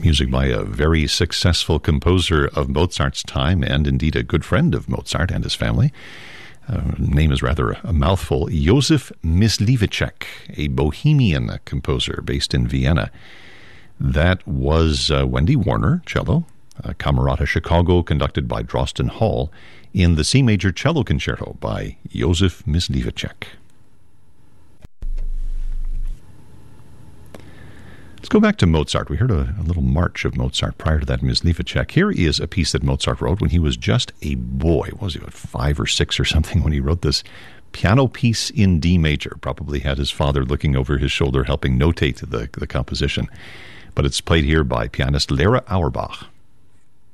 Music by a very successful composer of Mozart's time and indeed a good friend of Mozart and his family. Name is rather a mouthful. Josef Mysliveček, a Bohemian composer based in Vienna. That was Wendy Warner, cello, Camerata Chicago, conducted by Drosten Hall, in the C major cello concerto by Josef Mysliveček. Let's go back to Mozart. We heard a little march of Mozart prior to that, Mysliveček. Here is a piece that Mozart wrote when he was just a boy. What was he, 5 or 6 or something, when he wrote this piano piece in D major? Probably had his father looking over his shoulder helping notate the composition. But it's played here by pianist Lera Auerbach.